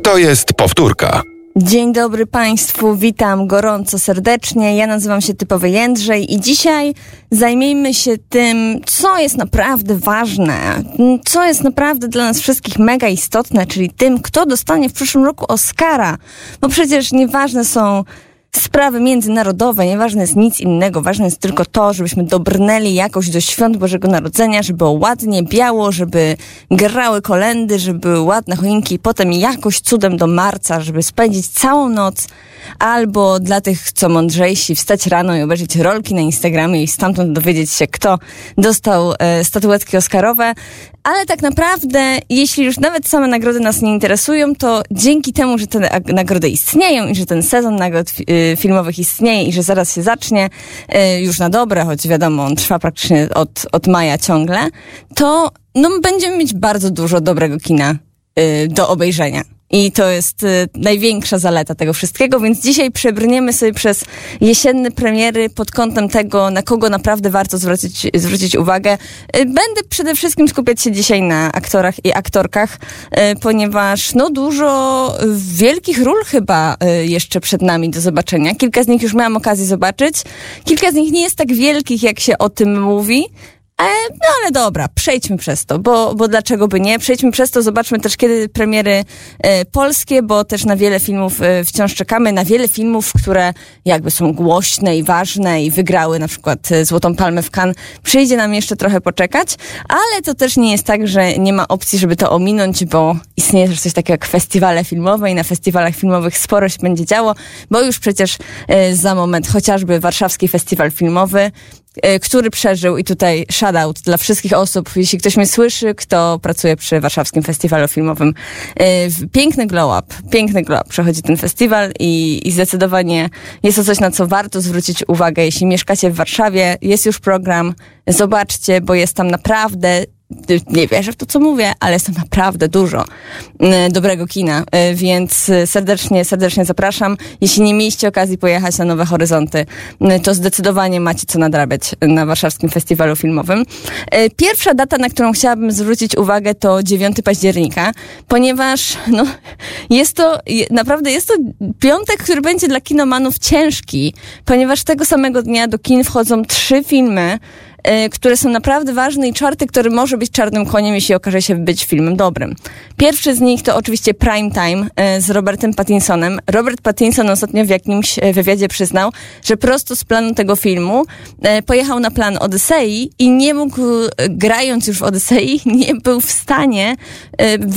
To jest powtórka. Dzień dobry Państwu, witam gorąco, serdecznie. Ja nazywam się Typowy Jędrzej i dzisiaj zajmijmy się tym, co jest naprawdę ważne, co jest naprawdę dla nas wszystkich mega istotne, czyli tym, kto dostanie w przyszłym roku Oscara. Bo przecież nieważne są sprawy międzynarodowe, nieważne jest nic innego, ważne jest tylko to, żebyśmy dobrnęli jakoś do świąt Bożego Narodzenia, żeby było ładnie, biało, żeby grały kolędy, żeby były ładne choinki i potem jakoś cudem do marca, żeby spędzić całą noc, albo dla tych, co mądrzejsi, wstać rano i obejrzeć rolki na Instagramie i stamtąd dowiedzieć się, kto dostał statuetki oscarowe. Ale tak naprawdę, jeśli już nawet same nagrody nas nie interesują, to dzięki temu, że te nagrody istnieją i że ten sezon nagród filmowych istnieje i że zaraz się zacznie już na dobre, choć wiadomo, on trwa praktycznie od maja ciągle, to będziemy mieć bardzo dużo dobrego kina do obejrzenia. I to jest największa zaleta tego wszystkiego, więc dzisiaj przebrniemy sobie przez jesienne premiery pod kątem tego, na kogo naprawdę warto zwrócić uwagę. Będę przede wszystkim skupiać się dzisiaj na aktorach i aktorkach, ponieważ dużo wielkich ról chyba jeszcze przed nami do zobaczenia. Kilka z nich już miałam okazję zobaczyć. Kilka z nich nie jest tak wielkich, jak się o tym mówi. Ale dobra, przejdźmy przez to, bo dlaczego by nie? Przejdźmy przez to, zobaczmy też kiedy premiery polskie, bo też na wiele filmów wciąż czekamy, na wiele filmów, które jakby są głośne i ważne i wygrały na przykład Złotą Palmę w Cannes. Przyjdzie nam jeszcze trochę poczekać, ale to też nie jest tak, że nie ma opcji, żeby to ominąć, bo istnieje też coś takiego jak festiwale filmowe i na festiwalach filmowych sporo się będzie działo, bo już przecież za moment chociażby Warszawski Festiwal Filmowy, który przeżył i tutaj shoutout dla wszystkich osób, jeśli ktoś mnie słyszy, kto pracuje przy Warszawskim Festiwalu Filmowym. Piękny glow up przechodzi ten festiwal i zdecydowanie jest to coś, na co warto zwrócić uwagę. Jeśli mieszkacie w Warszawie, jest już program, zobaczcie, bo jest tam naprawdę, nie wierzę w to, co mówię, ale jest tam naprawdę dużo dobrego kina, więc serdecznie zapraszam. Jeśli nie mieliście okazji pojechać na Nowe Horyzonty, to zdecydowanie macie co nadrabiać na Warszawskim Festiwalu Filmowym. Pierwsza data, na którą chciałabym zwrócić uwagę, to 9 października, ponieważ jest to piątek, który będzie dla kinomanów ciężki, ponieważ tego samego dnia do kin wchodzą 3 filmy, które są naprawdę ważne i czwarty, który może być czarnym koniem, jeśli okaże się być filmem dobrym. Pierwszy z nich to oczywiście Prime Time z Robertem Pattinsonem. Robert Pattinson ostatnio w jakimś wywiadzie przyznał, że prosto z planu tego filmu pojechał na plan Odysei i nie mógł, grając już w Odysei, nie był w stanie